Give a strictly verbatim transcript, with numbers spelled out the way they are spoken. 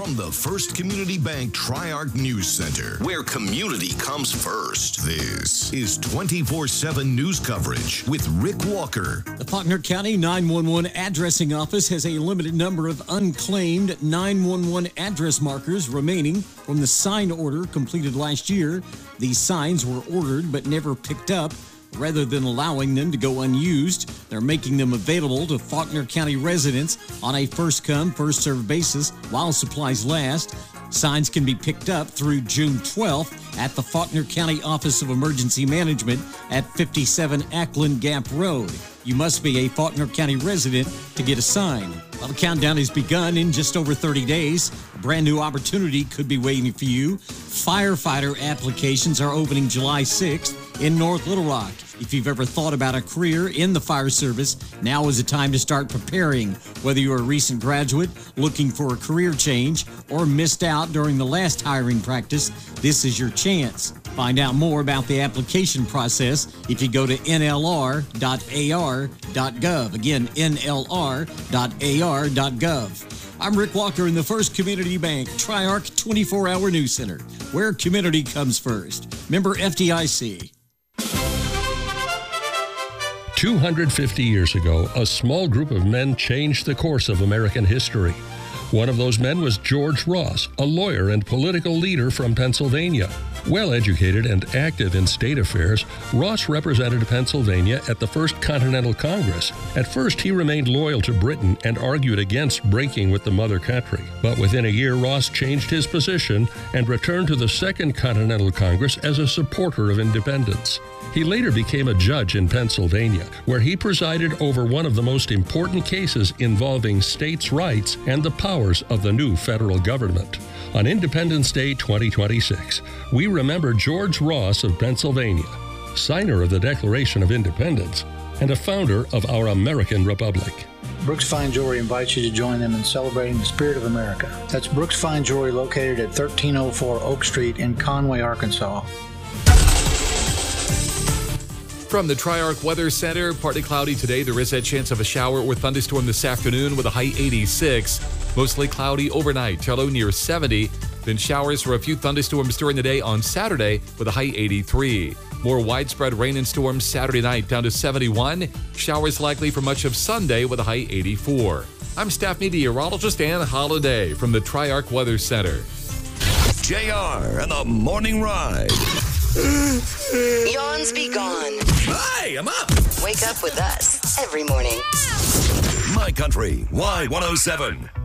from the First Community Bank Tri-Arc News Center, where community comes first. This is twenty-four seven news coverage with Rick Walker. The Faulkner County nine one one Addressing Office has a limited number of unclaimed nine one one address markers remaining from the sign order completed last year. These signs were ordered but never picked up. Rather than allowing them to go unused, they're making them available to Faulkner County residents on a first-come, first-served basis while supplies last. Signs can be picked up through June twelfth at the Faulkner County Office of Emergency Management at fifty-seven Ackland Gap Road. You must be a Faulkner County resident to get a sign. Well, the countdown has begun in just over thirty days. A brand new opportunity could be waiting for you. Firefighter applications are opening July sixth in North Little Rock. If you've ever thought about a career in the fire service, now is the time to start preparing. Whether you're a recent graduate looking for a career change or missed out during the last hiring practice, this is your chance. Find out more about the application process if you go to N L R dot A R dot gov. Again, N L R dot A R dot gov. I'm Rick Walker in the First Community Bank Tri-Arc twenty-four hour News Center, where community comes first. Member F D I C. two hundred fifty years ago, a small group of men changed the course of American history. One of those men was George Ross, a lawyer and political leader from Pennsylvania. Well-educated and active in state affairs, Ross represented Pennsylvania at the First Continental Congress. At first, he remained loyal to Britain and argued against breaking with the mother country. But within a year, Ross changed his position and returned to the Second Continental Congress as a supporter of independence. He later became a judge in Pennsylvania, where he presided over one of the most important cases involving states' rights and the powers of the new federal government. On Independence Day twenty twenty-six, we remember George Ross of Pennsylvania, signer of the Declaration of Independence and a founder of our American Republic. Brooks Fine Jewelry invites you to join them in celebrating the spirit of America. That's Brooks Fine Jewelry, located at thirteen oh four Oak Street in Conway, Arkansas. From the Tri-Arc Weather Center, partly cloudy today. There is a chance of a shower or thunderstorm this afternoon with a high eighty-six. Mostly cloudy overnight, low near seventy. Then showers for a few thunderstorms during the day on Saturday with a high eighty-three. More widespread rain and storms Saturday night down to seventy-one. Showers likely for much of Sunday with a high eighty-four. I'm staff meteorologist Ann Holiday from the Tri-Arc Weather Center. J R and the Morning Ride. Yawns be gone. Hi, I'm up. Wake up with us every morning. My Country, Y one oh seven.